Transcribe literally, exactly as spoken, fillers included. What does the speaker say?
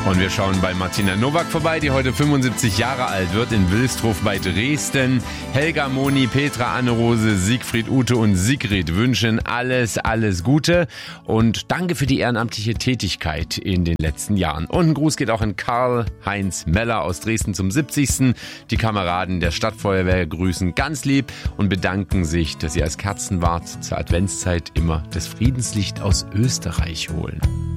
Und wir schauen bei Martina Nowak vorbei, die heute fünfundsiebzig Jahre alt wird, in Wilsdruff bei Dresden. Helga, Moni, Petra, Anne-Rose, Siegfried, Ute und Sigrid wünschen alles, alles Gute. Und danke für die ehrenamtliche Tätigkeit in den letzten Jahren. Und ein Gruß geht auch an Karl-Heinz Meller aus Dresden zum siebzigsten Die Kameraden der Stadtfeuerwehr grüßen ganz lieb und bedanken sich, dass sie als Kerzenwart zur Adventszeit immer das Friedenslicht aus Österreich holen.